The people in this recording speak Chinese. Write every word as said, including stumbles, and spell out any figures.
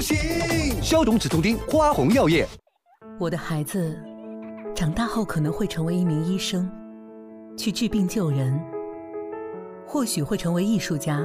新消肿止痛丁，花红药业。 我的孩子长大后可能会成为一名医生，去治病救人，或许会成为艺术家，